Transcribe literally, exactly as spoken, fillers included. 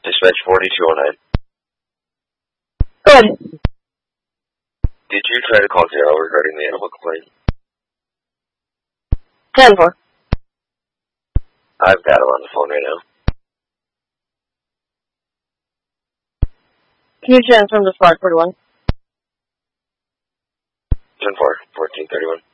Dispatch forty-two oh nine. Go ahead. Did you try to call Zero regarding the animal complaint? ten four. I've got him on the phone right now. Can you transfer him to Spark forty-one? ten four, fourteen thirty-one.